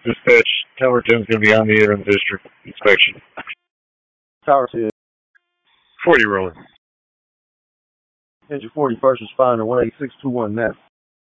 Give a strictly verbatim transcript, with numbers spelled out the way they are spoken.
Dispatch, Tower ten's going to be on the air in the district inspection. Tower ten. forty rolling. Engine forty, first responder, one eight six two one net.